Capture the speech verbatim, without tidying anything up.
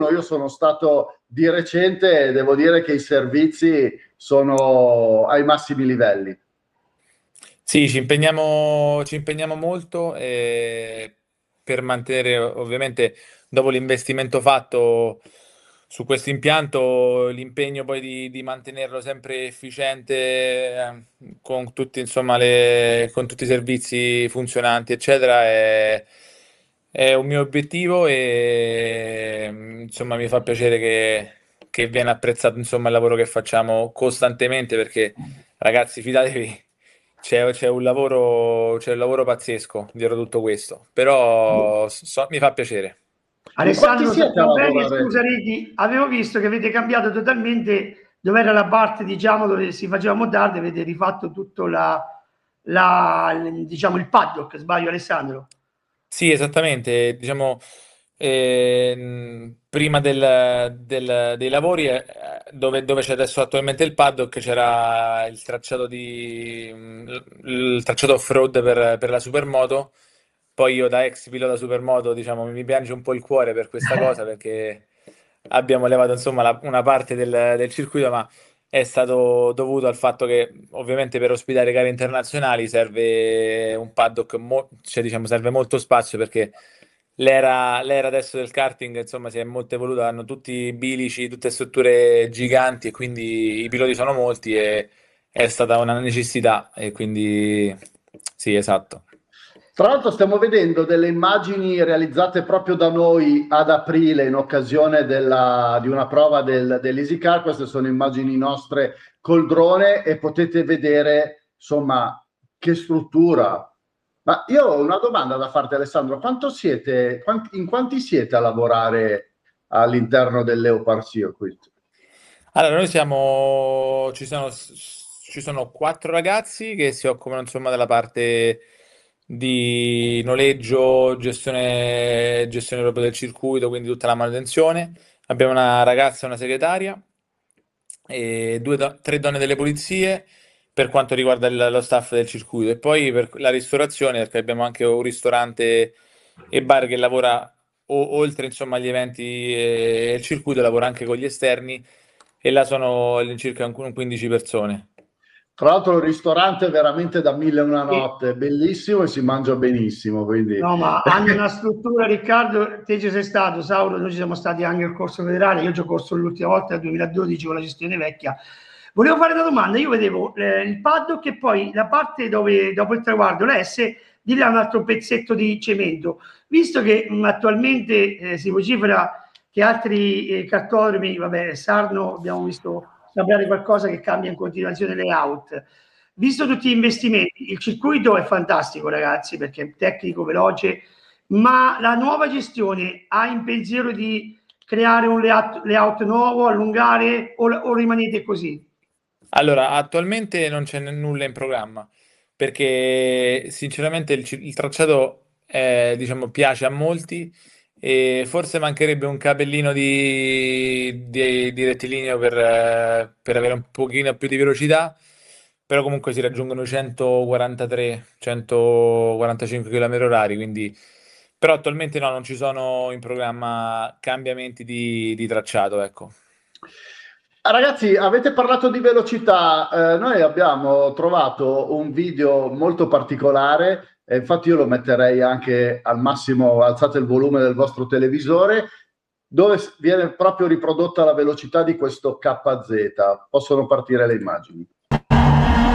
io sono stato di recente e devo dire che i servizi sono ai massimi livelli. Sì, ci impegniamo, ci impegniamo molto eh, per mantenere, ovviamente, dopo l'investimento fatto su questo impianto, l'impegno poi di, di mantenerlo sempre efficiente, eh, con tutti, insomma, le, con tutti i servizi funzionanti, eccetera, è, è un mio obiettivo e insomma mi fa piacere che, che viene apprezzato, insomma, il lavoro che facciamo costantemente perché, ragazzi, fidatevi. C'è c'è un lavoro, c'è un lavoro pazzesco dietro tutto questo, però so- mi fa piacere. In quanti Alessandro, siete a sappiamo bene, lavorare? scusa Ricky, avevo visto che avete cambiato totalmente dove era la parte, diciamo, dove si faceva moddarde, avete rifatto tutto la, la, diciamo, il paddock, sbaglio Alessandro? Sì, esattamente. Diciamo, ehm, prima del- del- dei lavori, eh, dove, dove c'è adesso attualmente il paddock, c'era il tracciato di, il tracciato off-road per, per la supermoto. Poi io da ex pilota supermoto, diciamo, mi piange un po' il cuore per questa cosa perché abbiamo levato insomma la- una parte del, del circuito, ma è stato dovuto al fatto che ovviamente per ospitare gare internazionali serve un paddock, mo- cioè diciamo serve molto spazio perché l'era l'era adesso del karting insomma si è molto evoluta, hanno tutti bilici, tutte strutture giganti e quindi i piloti sono molti e è stata una necessità e quindi sì, esatto. Tra l'altro stiamo vedendo delle immagini realizzate proprio da noi ad aprile in occasione della- di una prova del, dell'EasyCar. Queste sono immagini nostre col drone e potete vedere insomma che struttura. Ma io ho una domanda da farti, Alessandro. Quanto siete, quanti- in quanti siete a lavorare all'interno del Leopard Circuit? Allora, noi siamo, ci sono, ci sono quattro ragazzi che si occupano insomma della parte di noleggio, gestione, gestione proprio del circuito, quindi tutta la manutenzione. Abbiamo una ragazza e una segretaria e due do- tre donne delle pulizie per quanto riguarda il- lo staff del circuito e poi per la ristorazione, perché abbiamo anche un ristorante e bar che lavora o- oltre insomma agli eventi e il circuito, lavora anche con gli esterni e là sono all'incirca un un quindici persone. Tra l'altro il ristorante è veramente da mille e una Sì. notte, è bellissimo e si mangia benissimo, quindi No, ma hanno una struttura, Riccardo, te ci sei stato, Sauro, noi ci siamo stati anche al corso federale, io ci ho corso l'ultima volta nel duemiladodici con la gestione vecchia. Volevo fare una domanda, io vedevo eh, il paddock e poi la parte dove dopo il traguardo, la S, di là un altro pezzetto di cemento. Visto che mh, attualmente eh, si vocifera che altri eh, cartodromi, vabbè, Sarno abbiamo visto cambiare qualcosa che cambia in continuazione layout. Visto tutti gli investimenti, il circuito è fantastico, ragazzi, perché è tecnico, veloce, ma la nuova gestione ha in pensiero di creare un layout, layout nuovo, allungare o, o rimanete così? Allora, attualmente non c'è n- nulla in programma perché sinceramente il, ci- il tracciato eh, diciamo, piace a molti e forse mancherebbe un capellino di, di, di rettilineo per, eh, per avere un pochino più di velocità, però comunque si raggiungono i centoquarantatré centoquarantacinque km orari, quindi però attualmente no, non ci sono in programma cambiamenti di, di tracciato, ecco. Ah, ragazzi, avete parlato di velocità, eh, noi abbiamo trovato un video molto particolare, e infatti io lo metterei anche al massimo, alzate il volume del vostro televisore, dove s- viene proprio riprodotta la velocità di questo K Z. Possono partire le immagini.